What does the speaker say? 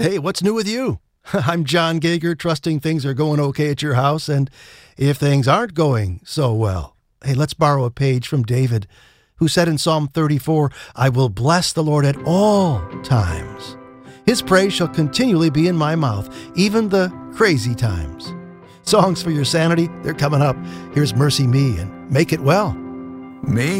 Hey, what's new with you? I'm John Gager, trusting things are going okay at your house, and if things aren't going so well, hey, let's borrow a page from David, who said in Psalm 34, "I will bless the Lord at all times. His praise shall continually be in my mouth, even the crazy times." Songs for your sanity, they're coming up. Here's Mercy Me and Make It Well. Make